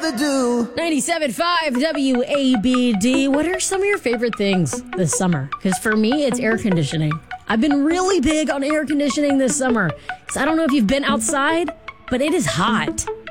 ever do. 97.5 WABD. What are some of your favorite things this summer? Because for me, it's air conditioning. I've been really big on air conditioning this summer. Because I don't know if you've been outside, but it is hot.